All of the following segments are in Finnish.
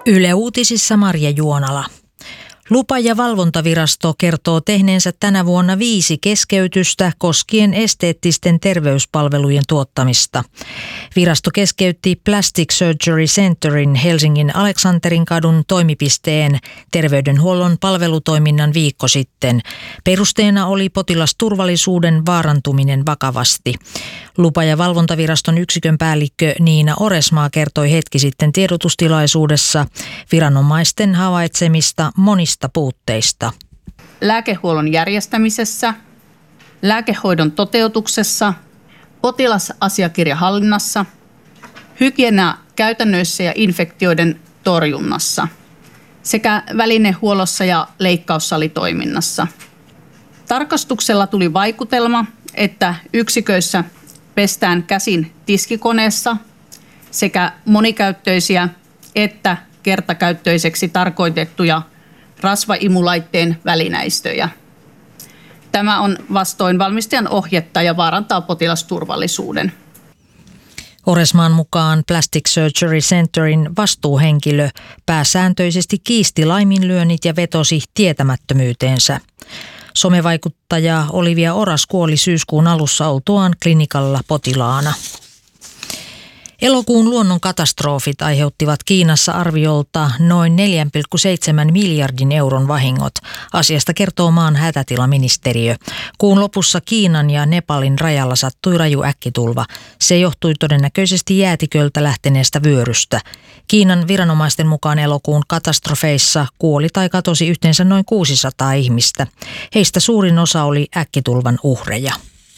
Yle Uutisissa Marja Juonala. Lupa- ja valvontavirasto kertoo tehneensä tänä vuonna 5 keskeytystä koskien esteettisten terveyspalvelujen tuottamista. Virasto keskeytti Plastic Surgery Centerin Helsingin Aleksanterin kadun toimipisteen terveydenhuollon palvelutoiminnan viikko sitten. Perusteena oli potilasturvallisuuden vaarantuminen vakavasti. Lupa- ja valvontaviraston yksikön päällikkö Niina Oresmaa kertoi hetki sitten tiedotustilaisuudessa viranomaisten havaitsemista monista puutteista. Lääkehuollon järjestämisessä, lääkehoidon toteutuksessa, potilasasiakirjahallinnassa, hygieniakäytännöissä ja infektioiden torjunnassa sekä välinehuollossa ja leikkaussalitoiminnassa. Tarkastuksella tuli vaikutelma, että yksiköissä pestään käsin tiskikoneessa sekä monikäyttöisiä että kertakäyttöiseksi tarkoitettuja rasvaimulaitteen välineistöjä. Tämä on vastoin valmistajan ohjetta ja vaarantaa potilasturvallisuuden. Oresmaan mukaan Plastic Surgery Centerin vastuuhenkilö pääsääntöisesti kiisti laiminlyönnit ja vetosi tietämättömyyteensä. Somevaikuttaja Olivia Oras kuoli syyskuun alussa oltuaan klinikalla potilaana. Elokuun luonnonkatastrofit aiheuttivat Kiinassa arviolta noin 4,7 miljardin euron vahingot. Asiasta kertoo maan hätätilaministeriö. Kuun lopussa Kiinan ja Nepalin rajalla sattui raju äkkitulva. Se johtui todennäköisesti jäätiköltä lähteneestä vyörystä. Kiinan viranomaisten mukaan elokuun katastrofeissa kuoli tai katosi yhteensä noin 600 ihmistä. Heistä suurin osa oli äkkitulvan uhreja.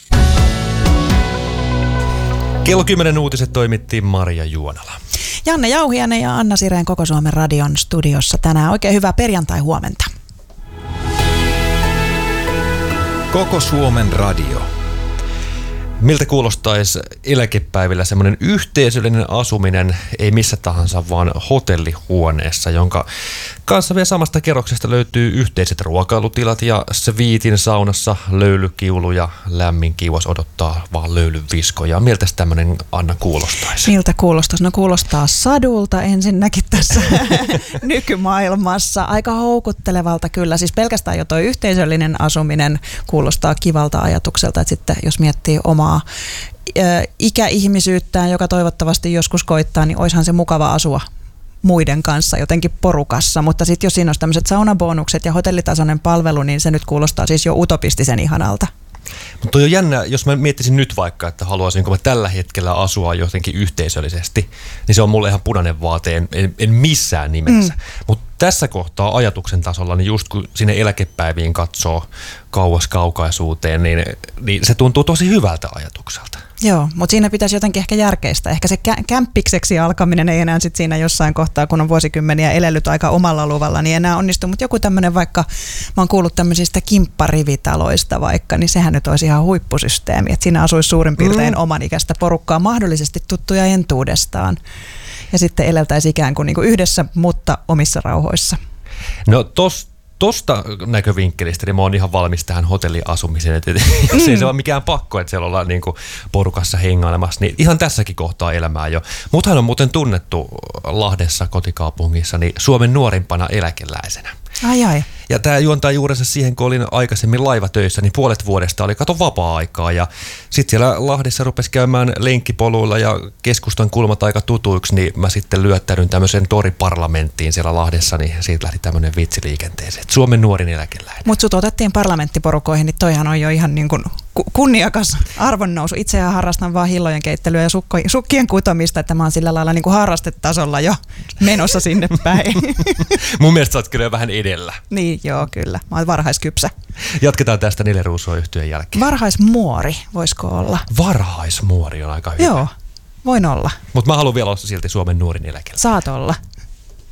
Kello 10 uutiset toimitti Marja Juonala. Janne Jauhiainen ja Anna Sireen Koko Suomen radion studiossa tänään. Oikein hyvää perjantai-huomenta. Koko Suomen radio. Miltä kuulostaisi eläkepäivillä semmoinen yhteisöllinen asuminen, ei missä tahansa, vaan hotellihuoneessa, jonka kanssa vielä samasta kerroksesta löytyy yhteiset ruokailutilat ja sviitin saunassa löylykiulu ja lämmin kiuas odottaa vaan löylyviskoja. Miltä tämmöinen, Anna, kuulostaisi? Miltä kuulostaisi? No kuulostaa sadulta ensinnäkin tässä nykymaailmassa. Aika houkuttelevalta kyllä. Siis pelkästään jo tuo yhteisöllinen asuminen kuulostaa kivalta ajatukselta, että sitten jos miettii omaa ikäihmisyyttään, joka toivottavasti joskus koittaa, niin olisihan se mukava asua muiden kanssa jotenkin porukassa, mutta sitten jos siinä olisi tämmöiset saunabonukset ja hotellitasoinen palvelu, niin se nyt kuulostaa siis jo utopistisen ihanalta. Mutta on jännä, jos mä miettisin nyt vaikka, että haluaisinko mä tällä hetkellä asua jotenkin yhteisöllisesti, niin se on mulle ihan punainen vaate, en missään nimessä. Mutta tässä kohtaa ajatuksen tasolla, niin just kun sinne eläkepäiviin katsoo kauas kaukaisuuteen, niin se tuntuu tosi hyvältä ajatukselta. Joo, mutta siinä pitäisi jotenkin ehkä järkeistä. Ehkä se kämppikseksi alkaminen ei enää sit siinä jossain kohtaa, kun on vuosikymmeniä elellyt aika omalla luvalla, niin enää onnistu. Mutta joku tämmöinen vaikka, mä oon kuullut tämmöisistä kimpparivitaloista vaikka, niin sehän nyt olisi ihan huippusysteemi. Että siinä asuisi suurin piirtein oman ikäistä porukkaa, mahdollisesti tuttuja entuudestaan. Ja sitten eleltäisiin ikään kuin niinku yhdessä, mutta omissa rauhoissa. No tosta näkövinkkelistä niin mä oon ihan valmis tähän hotelliasumiseen. Että jos ei se ole mikään pakko, että siellä ollaan niinku porukassa hengailemassa, niin ihan tässäkin kohtaa elämää jo. Muthan on muuten tunnettu Lahdessa kotikaupungissa niin Suomen nuorimpana eläkeläisenä. Ai. Ja tämä juontaa juurensa siihen, kun olin aikaisemmin laivatöissä, niin puolet vuodesta oli vapaa-aikaa. Ja sitten siellä Lahdessa rupesi käymään lenkkipoluilla ja keskustan kulmat aika tutuiksi, niin mä sitten lyöttäydyn tämmöiseen toriparlamenttiin siellä Lahdessa, niin siitä lähti tämmöinen vitsiliikenteeseen. Suomen nuorin eläkeläinen. Mutta sut otettiin parlamenttiporukoihin, niin toihan on jo ihan niin kuin kunniakas arvonnousu. Itsehän harrastan vaan hillojen keittelyä ja sukkien kutomista, että mä oon sillä lailla niin kuin harrastetasolla jo menossa sinne päin. Mun mielestä sä oot kyllä vähän edellä. Niin, joo, kyllä. Mä oon varhaiskypsä. Jatketaan tästä Nile Ruusuo-yhtyeen jälkeen. Varhaismuori, voisiko olla? Varhaismuori on aika hyvä. Joo, voin olla. Mutta mä haluan vielä olla silti Suomen nuorin eläkeläinen. Saat olla.